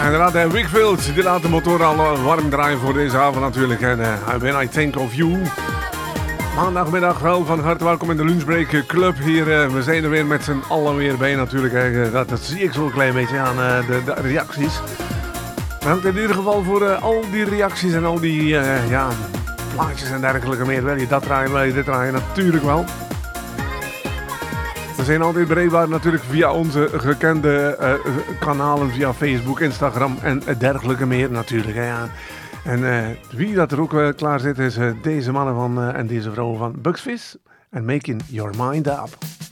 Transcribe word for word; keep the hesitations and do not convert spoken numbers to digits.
Inderdaad, uh, Wickfield, die laat de motor al uh, warm draaien voor deze avond natuurlijk. En uh, When I Think of You. Maandagmiddag wel van harte welkom in de Lunchbreak Club hier. Uh, we zijn er weer met z'n allen weer bij natuurlijk. Hè. Dat, dat zie ik zo een klein beetje aan uh, de, de reacties. Maar in ieder geval voor uh, al die reacties en al die uh, ja, plaatjes en dergelijke meer. Wil je dat draaien, wil je dit draaien? Natuurlijk wel. We zijn altijd bereikbaar natuurlijk via onze gekende uh, kanalen, via Facebook, Instagram en dergelijke meer natuurlijk. Hè, ja. En uh, wie dat er ook uh, klaar zit is uh, deze mannen van, uh, en deze vrouwen van Bugsfizz en Making Your Mind Up.